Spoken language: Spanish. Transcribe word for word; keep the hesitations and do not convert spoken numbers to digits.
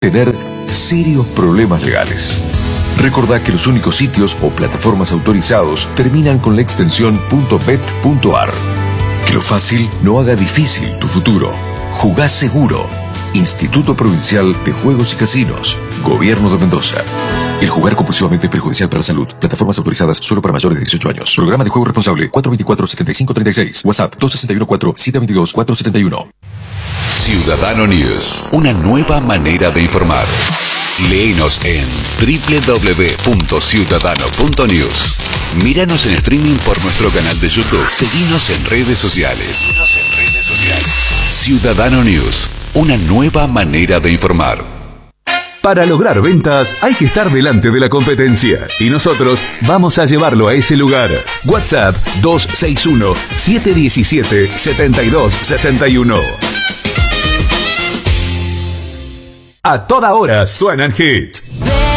tener serios problemas legales. Recordá que los únicos sitios o plataformas autorizados terminan con la extensión .bet.ar. Que lo fácil no haga difícil tu futuro. Jugá seguro. Instituto Provincial de Juegos y Casinos. Gobierno de Mendoza. El jugar compulsivamente es perjudicial para la salud. Plataformas autorizadas solo para mayores de dieciocho años. Programa de juego responsable cuatro dos cuatro, siete cinco tres seis. WhatsApp dos seis uno cuatro, siete dos dos, cuatro siete uno. Ciudadano News. Una nueva manera de informar. Léenos en doble u doble u doble u punto ciudadano punto news. Míranos en streaming por nuestro canal de YouTube. Seguinos en redes sociales. Seguinos en redes sociales. Ciudadano News. Una nueva manera de informar. Para lograr ventas hay que estar delante de la competencia y nosotros vamos a llevarlo a ese lugar. WhatsApp dos seis uno, siete uno siete, siete dos seis uno. A toda hora suenan hits.